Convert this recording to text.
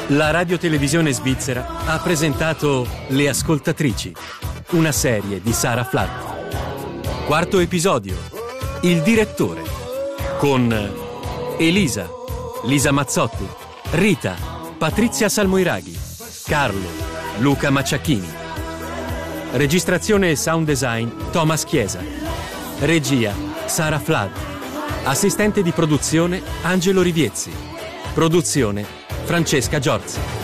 La radiotelevisione svizzera ha presentato Le Ascoltatrici, una serie di Sara Flatt. Quarto episodio, Il direttore, con Elisa, Lisa Mazzotti, Rita, Patrizia Salmoiraghi, Carlo, Luca Macciacchini. Registrazione e sound design Thomas Chiesa. Regia Sara Flatt. Assistente di produzione Angelo Riviezzi. Produzione Francesca Giorzi.